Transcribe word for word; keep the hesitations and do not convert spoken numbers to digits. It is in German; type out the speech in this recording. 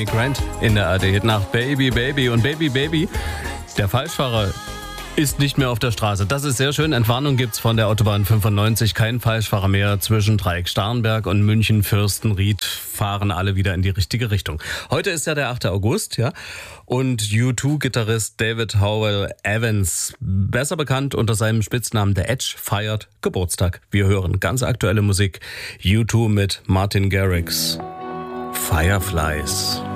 Amy Grant in der A R D nach Baby Baby. Und Baby Baby, der Falschfahrer ist nicht mehr auf der Straße. Das ist sehr schön. Entwarnung gibt's von der Autobahn fünfundneunzig. Kein Falschfahrer mehr. Zwischen Dreieck-Starnberg und München-Fürstenried fahren alle wieder in die richtige Richtung. Heute ist ja der achte August, ja. Und U zwei Gitarrist David Howell Evans, besser bekannt unter seinem Spitznamen The Edge, feiert Geburtstag. Wir hören ganz aktuelle Musik. U zwei mit Martin Garrix. Fireflies.